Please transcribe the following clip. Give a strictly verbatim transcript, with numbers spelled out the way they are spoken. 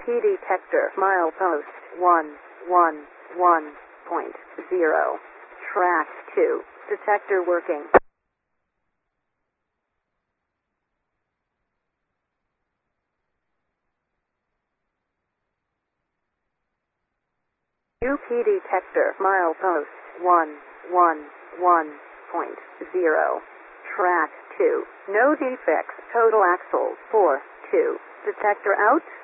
P detector milepost one one one point zero. Track two. Detector working. U P detector milepost one one one point zero. Track two. No defects. Total axles four two. Detector out.